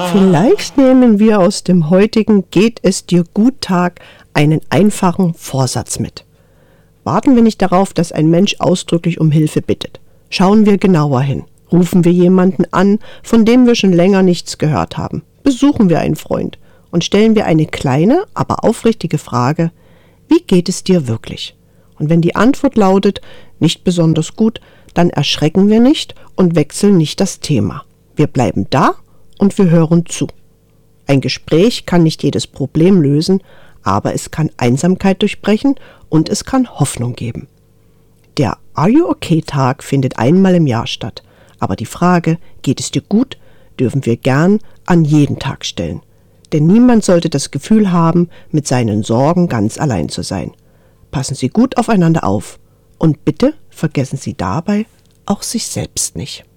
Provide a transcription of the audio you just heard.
Vielleicht nehmen wir aus dem heutigen Geht es dir gut Tag einen einfachen Vorsatz mit. Warten wir nicht darauf, dass ein Mensch ausdrücklich um Hilfe bittet. Schauen wir genauer hin. Rufen wir jemanden an, von dem wir schon länger nichts gehört haben. Besuchen wir einen Freund und stellen wir eine kleine, aber aufrichtige Frage: Wie geht es dir wirklich? Und wenn die Antwort lautet, nicht besonders gut, dann erschrecken wir nicht und wechseln nicht das Thema. Wir bleiben da und wir hören zu. Ein Gespräch kann nicht jedes Problem lösen, aber es kann Einsamkeit durchbrechen und es kann Hoffnung geben. Der Are You Okay Tag findet einmal im Jahr statt, aber die Frage, geht es dir gut, dürfen wir gern an jeden Tag stellen. Denn niemand sollte das Gefühl haben, mit seinen Sorgen ganz allein zu sein. Passen Sie gut aufeinander auf und bitte vergessen Sie dabei auch sich selbst nicht.